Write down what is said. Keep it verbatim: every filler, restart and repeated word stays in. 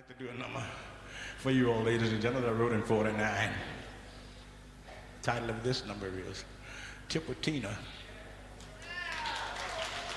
like to do a number for you all, ladies and gentlemen, I wrote in forty-nine. The title of this number is Tipatina.